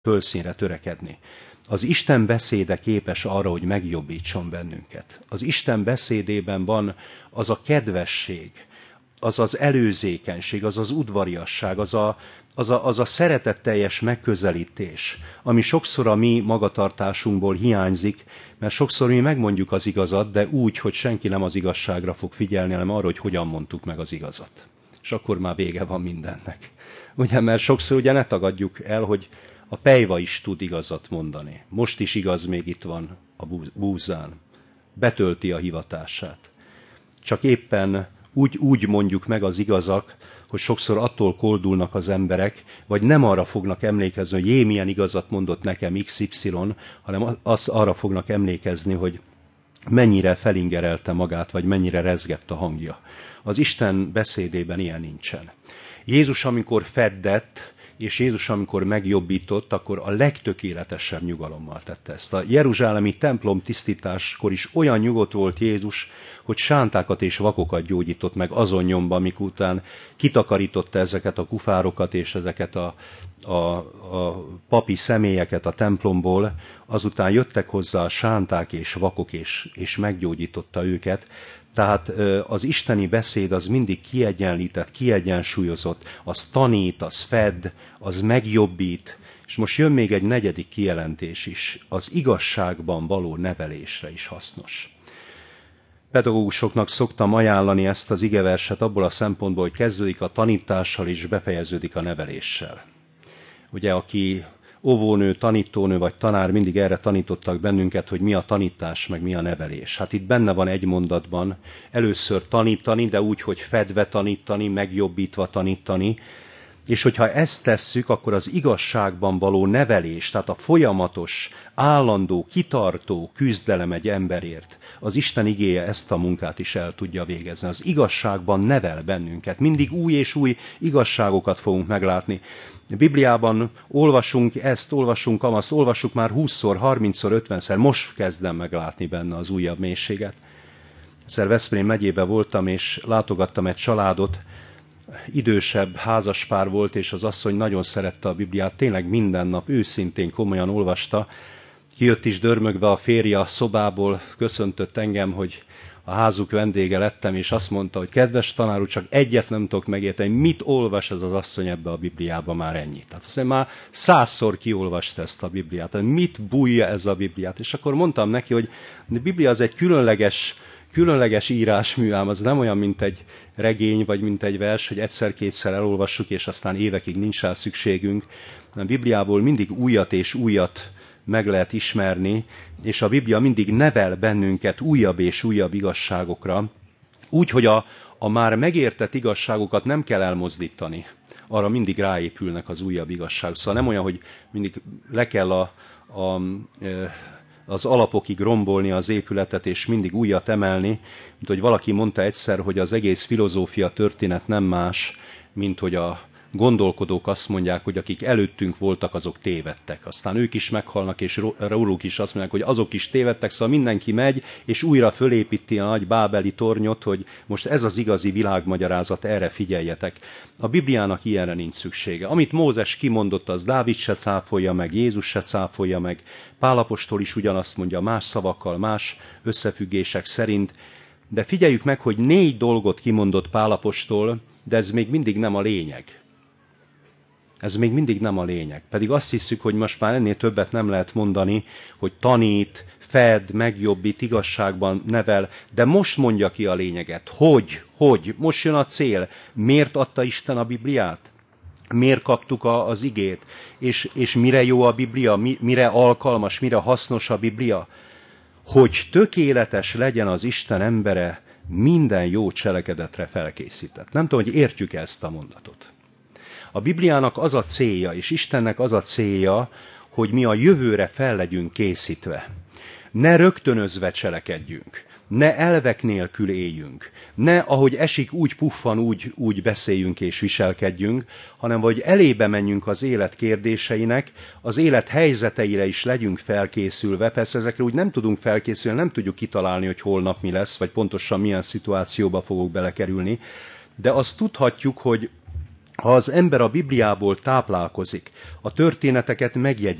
fölszínre törekedni. Az Isten beszéde képes arra, hogy megjobbítson bennünket. Az Isten beszédében van az a kedvesség, az az előzékenység, az az udvariasság, az a szeretetteljes megközelítés, ami sokszor a mi magatartásunkból hiányzik, mert sokszor mi megmondjuk az igazat, de úgy, hogy senki nem az igazságra fog figyelni, hanem arra, hogy hogyan mondtuk meg az igazat. És akkor már vége van mindennek. Ugye, mert sokszor ugye ne tagadjuk el, hogy a pejva is tud igazat mondani. Most is igaz, még itt van a búzán. Betölti a hivatását. Csak éppen úgy mondjuk meg az igazak, hogy sokszor attól koldulnak az emberek, vagy nem arra fognak emlékezni, hogy jé, milyen igazat mondott nekem XY, hanem arra fognak emlékezni, hogy mennyire felingerelte magát, vagy mennyire rezgett a hangja. Az Isten beszédében ilyen nincsen. Jézus, amikor feddett, és Jézus, amikor megjobbított, akkor a legtökéletesebb nyugalommal tette ezt. A jeruzsálemi templom tisztításkor is olyan nyugodt volt Jézus, hogy sántákat és vakokat gyógyított meg azon nyomban, mikor után kitakarította ezeket a kufárokat és ezeket a papi személyeket a templomból, azután jöttek hozzá a sánták és vakok, és meggyógyította őket. Tehát az isteni beszéd az mindig kiegyenlített, kiegyensúlyozott, az tanít, az fed, az megjobbít, és most jön még egy negyedik kijelentés is, az igazságban való nevelésre is hasznos. Pedagógusoknak szoktam ajánlani ezt az igeverset abból a szempontból, hogy kezdődik a tanítással és befejeződik a neveléssel. Ugye, aki óvónő, tanítónő vagy tanár, mindig erre tanítottak bennünket, hogy mi a tanítás, meg mi a nevelés. Hát itt benne van egy mondatban, először tanítani, de úgy, hogy fedve tanítani, megjobbítva tanítani, és hogyha ezt tesszük, akkor az igazságban való nevelés, tehát a folyamatos, állandó, kitartó küzdelem egy emberért, az Isten igéje ezt a munkát is el tudja végezni. Az igazságban nevel bennünket. Mindig új és új igazságokat fogunk meglátni. A Bibliában olvasunk ezt, olvasunk amazt, olvassuk már 20-szor, 30-szor, 50-szer. Most kezdem meglátni benne az újabb mélységet. Egyszer Veszprém megyébe voltam, és látogattam egy családot, idősebb házaspár volt, és az asszony nagyon szerette a Bibliát, tényleg minden nap őszintén, komolyan olvasta. Kijött is dörmögve a férje a szobából, köszöntött engem, hogy a házuk vendége lettem, és azt mondta, hogy kedves tanár úr, csak egyet nem tudok megérteni, mit olvas ez az asszony ebbe a Bibliába már ennyit. Tehát azt mondja, már 100-szor kiolvasta ezt a Bibliát, tehát mit bújja ez a Bibliát. És akkor mondtam neki, hogy a Biblia az egy különleges írásmű, ám az nem olyan, mint egy regény, vagy mint egy vers, hogy egyszer-kétszer elolvassuk, és aztán évekig nincs rá szükségünk. A Bibliából mindig újat és újat meg lehet ismerni, és a Biblia mindig nevel bennünket újabb és újabb igazságokra, úgy, hogy a már megértett igazságokat nem kell elmozdítani. Arra mindig ráépülnek az újabb igazságok. Szóval nem olyan, hogy mindig le kell az alapokig rombolni az épületet, és mindig újat emelni, mint hogy valaki mondta egyszer, hogy az egész filozófia történet nem más, mint hogy a gondolkodók azt mondják, hogy akik előttünk voltak, azok tévedtek. Aztán ők is meghalnak, és róluk is azt mondják, hogy azok is tévedtek, szóval mindenki megy, és újra fölépíti a nagy bábeli tornyot, hogy most ez az igazi világmagyarázat, erre figyeljetek. A Bibliának ilyenre nincs szüksége. Amit Mózes kimondott, az Dávid se cáfolja meg, Jézus se cáfolja meg, Pál apostol is ugyanazt mondja más szavakkal, más összefüggések szerint, de figyeljük meg, hogy 4 dolgot kimondott Pál apostol, de ez még mindig nem a lényeg. Ez még mindig nem a lényeg. Pedig azt hiszük, hogy most már ennél többet nem lehet mondani, hogy tanít, fed, megjobbít, igazságban nevel, de most mondja ki a lényeget. Hogy? Most jön a cél. Miért adta Isten a Bibliát? Miért kaptuk az igét? És mire jó a Biblia? Mire alkalmas, mire hasznos a Biblia? Hogy tökéletes legyen az Isten embere, minden jó cselekedetre felkészített. Nem tudom, hogy értjük ezt a mondatot. A Bibliának az a célja, és Istennek az a célja, hogy mi a jövőre fel legyünk készítve. Ne rögtönözve cselekedjünk, ne elvek nélkül éljünk, ne ahogy esik, úgy puffan, úgy beszéljünk és viselkedjünk, hanem hogy elébe menjünk az élet kérdéseinek, az élet helyzeteire is legyünk felkészülve. Persze ezekre úgy nem tudunk felkészülni, nem tudjuk kitalálni, hogy holnap mi lesz, vagy pontosan milyen szituációba fogok belekerülni, de azt tudhatjuk, hogy Ha az ember a Bibliából táplálkozik, a történeteket megjegyezi,